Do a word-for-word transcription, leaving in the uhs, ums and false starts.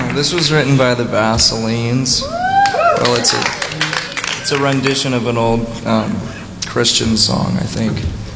This was written by the Vaselines. Well, it's a, it's a rendition of an old um, Christian song, I think.